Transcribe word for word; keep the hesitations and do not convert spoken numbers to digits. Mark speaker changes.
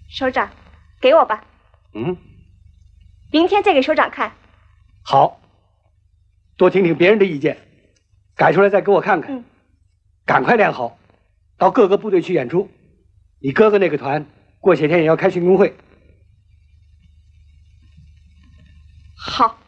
Speaker 1: 首长，给我吧。
Speaker 2: 嗯。
Speaker 1: 明天再给首长看。
Speaker 2: 好。多听听别人的意见，改出来再给我看看。嗯。赶快练好，到各个部队去演出。你哥哥那个团过些天也要开训工会。
Speaker 1: 好。